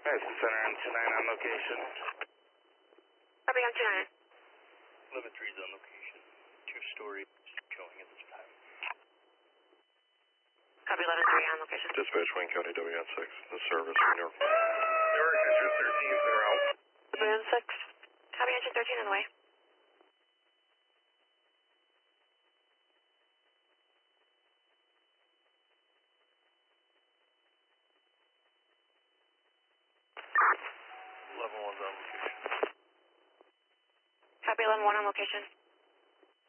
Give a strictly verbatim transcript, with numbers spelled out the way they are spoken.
Madison Center on two nine on location. Copy on two nine. eleven three is on location. Two story showing at this time. Copy eleven three on location. Dispatch Wayne County W N six, the service from New York. Newark, engine thirteen, clear out. W N six. Copy engine thirteen on the way. eleven one's on location. Copy eleven one on location.